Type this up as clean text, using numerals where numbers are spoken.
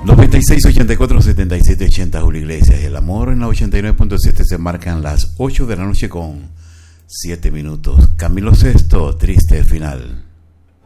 96, 84, 77, 80, Julio Iglesias y el amor en la 89.7. Se marcan las 8 de la noche con 7 minutos. Camilo Sesto, triste final.